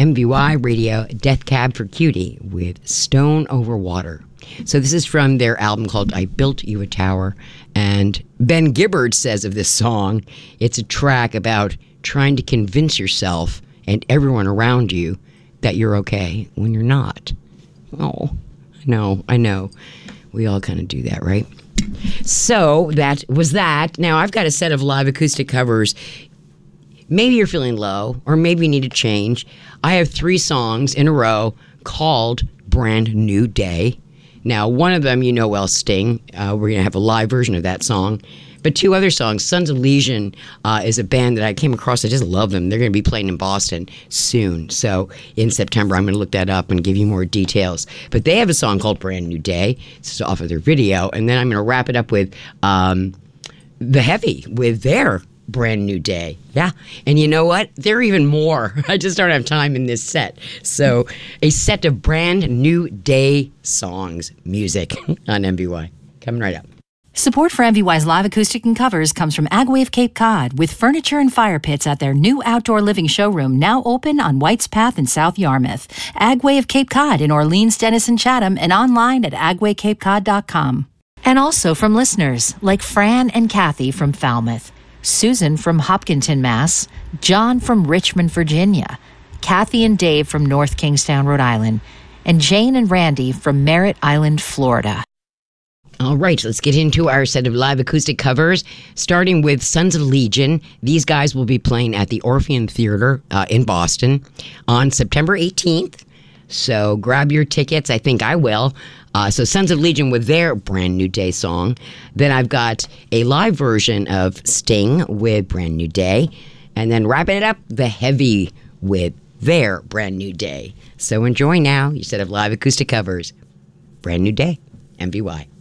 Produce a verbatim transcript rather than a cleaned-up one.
M V Y Radio, Death Cab for Cutie with Stone Over Water. So this is from their album called I Built You a Tower. And Ben Gibbard says of this song, it's a track about trying to convince yourself and everyone around you that you're okay when you're not. Oh, I know, I know. We all kind of do that, right? So that was that. Now I've got a set of live acoustic covers. Maybe you're feeling low, or maybe you need to change. I have three songs in a row called Brand New Day. Now, one of them, you know well, Sting. Uh, we're going to have a live version of that song. But two other songs, Sons of Legion uh, is a band that I came across. I just love them. They're going to be playing in Boston soon. So in September, I'm going to look that up and give you more details. But they have a song called Brand New Day. This is off of their video. And then I'm going to wrap it up with um, The Heavy, with their Brand New Day. Yeah. And you know what? There are even more. I just don't have time in this set. So a set of Brand New Day songs, music on M V Y. Coming right up. Support for M V Y's live acoustic and covers comes from Agway of Cape Cod, with furniture and fire pits at their new outdoor living showroom now open on White's Path in South Yarmouth. Agway of Cape Cod in Orleans, Denison, Chatham, and online at agway cape cod dot com. And also from listeners like Fran and Kathy from Falmouth, Susan from Hopkinton, Mass., John from Richmond, Virginia, Kathy and Dave from North Kingstown, Rhode Island, and Jane and Randy from Merritt Island, Florida. All right, let's get into our set of live acoustic covers, starting with Sons of Legion. These guys will be playing at the Orpheum Theater uh, in Boston on September eighteenth. So grab your tickets. I think I will. Uh, so Sons of Legion with their Brand New Day song. Then I've got a live version of Sting with Brand New Day. And then wrapping it up, The Heavy with their Brand New Day. So enjoy now. You set of live acoustic covers. Brand New Day. M V Y.